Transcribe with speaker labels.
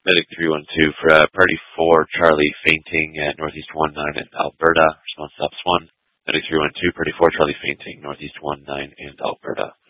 Speaker 1: Medic 312 for Party 4, Charlie fainting at Northeast 19 in Alberta. Response stops 1. Medic 312, Party 4, Charlie fainting, Northeast 19 in Alberta.